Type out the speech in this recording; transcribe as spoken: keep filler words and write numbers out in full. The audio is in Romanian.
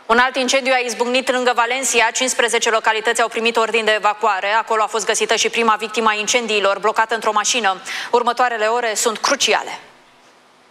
Un alt incendiu a izbucnit lângă Valencia, cincisprezece localități au primit ordin de evacuare. Acolo a fost găsită și prima victimă a incendiilor, blocată într-o mașină. Următoarele ore sunt cruciale.